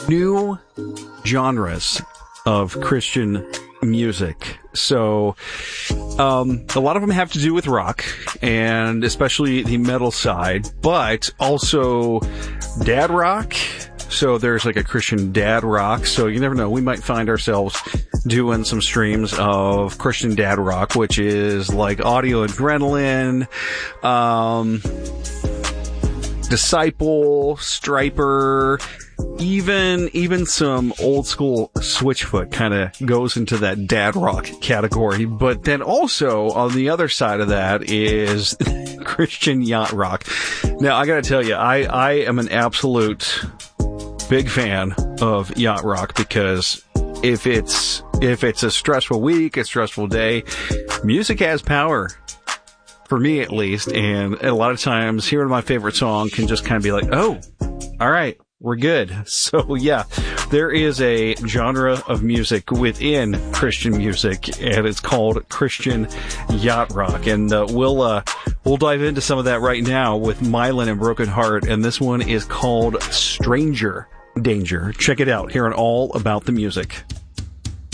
new genres of Christian music. So, a lot of them have to do with rock, and especially the metal side, but also dad rock. So there's like a Christian dad rock. So you never know. We might find ourselves doing some streams of Christian dad rock, which is like Audio Adrenaline, Disciple, Striper, even some old school Switchfoot kind of goes into that dad rock category. But then also on the other side of that is Christian yacht rock. Now I gotta tell you, I am an absolute big fan of yacht rock, because if it's a stressful week, a stressful day, music has power. For me, at least. And a lot of times hearing my favorite song can just kind of be like, oh, all right, we're good. So yeah, there is a genre of music within Christian music, and it's called Christian yacht rock. And we'll dive into some of that right now with Mylan and Broken Heart. And this one is called Stranger Danger. Check it out here on All About the Music.